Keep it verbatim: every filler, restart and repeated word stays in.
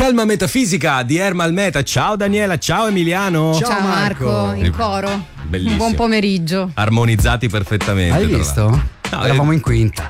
Calma metafisica di Ermal Meta. Ciao Daniela, ciao Emiliano. Ciao, ciao Marco. Marco, in coro. Bellissimo. Un buon pomeriggio. Armonizzati perfettamente. Hai visto? No, Eravamo in quinta.